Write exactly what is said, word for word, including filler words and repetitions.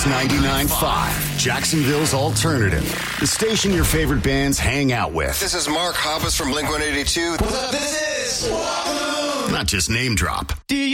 Kiss ninety-nine point five, Jacksonville's alternative. The station your favorite bands hang out with. This is Mark Hoppus from Blink one eighty-two. What's up? This is Walk the Moon. Not just name drop. Do you